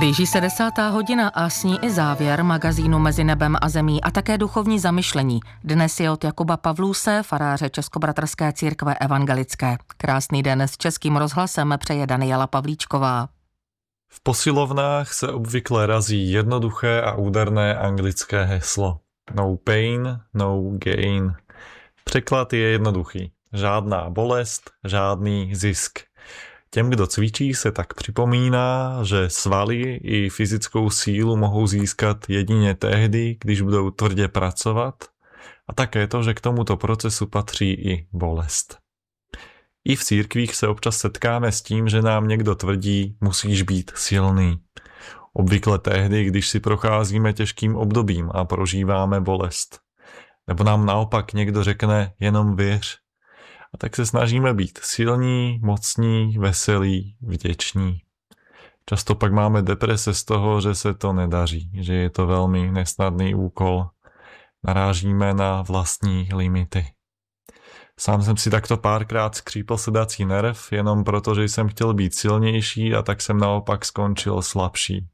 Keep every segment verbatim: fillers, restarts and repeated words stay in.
Blíží se desátá hodina a s ní i závěr magazínu Mezi nebem a zemí a také duchovní zamyšlení. Dnes je od Jakuba Pavluse, faráře Českobratrské církve evangelické. Krásný den s Českým rozhlasem přeje Daniela Pavlíčková. V posilovnách se obvykle razí jednoduché a úderné anglické heslo. No pain, no gain. Překlad je jednoduchý. Žádná bolest, žádný zisk. Těm, kdo cvičí, se tak připomíná, že svaly i fyzickou sílu mohou získat jedině tehdy, když budou tvrdě pracovat, a také to, že k tomuto procesu patří i bolest. I v církvích se občas setkáme s tím, že nám někdo tvrdí, musíš být silný. Obvykle tehdy, když si procházíme těžkým obdobím a prožíváme bolest. Nebo nám naopak někdo řekne, jenom věř. A tak se snažíme být silní, mocní, veselí, vděční. Často pak máme deprese z toho, že se to nedaří, že je to velmi nesnadný úkol. Narážíme na vlastní limity. Sám jsem si takto párkrát skřípl sedací nerv, jenom proto, že jsem chtěl být silnější, a tak jsem naopak skončil slabší.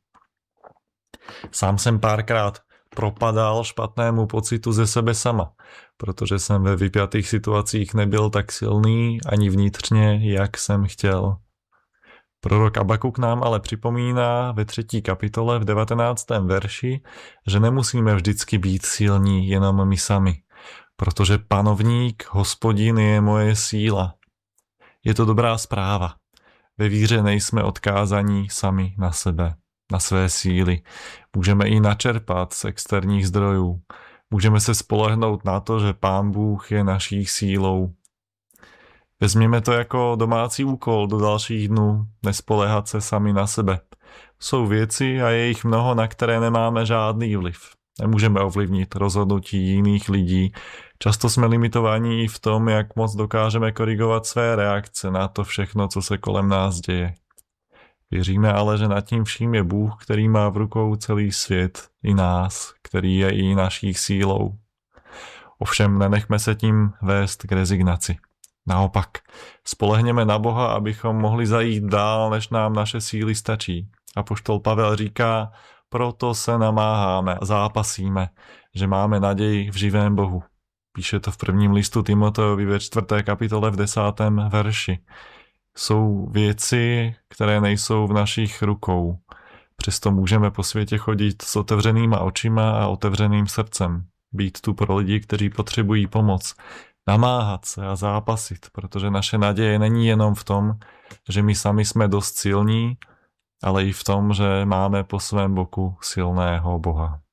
Sám jsem párkrát propadal špatnému pocitu ze sebe sama, protože jsem ve vypjatých situacích nebyl tak silný ani vnitřně, jak jsem chtěl. Prorok Abakuk nám ale připomíná ve třetí kapitole v devatenáctém verši, že nemusíme vždycky být silní jenom my sami, protože panovník, Hospodin je moje síla. Je to dobrá zpráva. Ve víře nejsme odkázaní sami na sebe, na své síly. Můžeme i načerpat z externích zdrojů. Můžeme se spolehnout na to, že Pán Bůh je naší sílou. Vezměme to jako domácí úkol do dalších dnů, nespoléhat se sami na sebe. Jsou věci a je jich mnoho, na které nemáme žádný vliv. Nemůžeme ovlivnit rozhodnutí jiných lidí. Často jsme limitovaní i v tom, jak moc dokážeme korigovat své reakce na to všechno, co se kolem nás děje. Věříme ale, že nad tím vším je Bůh, který má v rukou celý svět, i nás, který je i naší sílou. Ovšem nenechme se tím vést k rezignaci. Naopak, spolehněme na Boha, abychom mohli zajít dál, než nám naše síly stačí. Apoštol Pavel říká, proto se namáháme a zápasíme, že máme naději v živém Bohu. Píše to v prvním listu Timoteovi ve čtvrté kapitole v desátém verši. Jsou věci, které nejsou v našich rukou. Přesto můžeme po světě chodit s otevřenýma očima a otevřeným srdcem. Být tu pro lidi, kteří potřebují pomoc. Namáhat se a zápasit, protože naše naděje není jenom v tom, že my sami jsme dost silní, ale i v tom, že máme po svém boku silného Boha.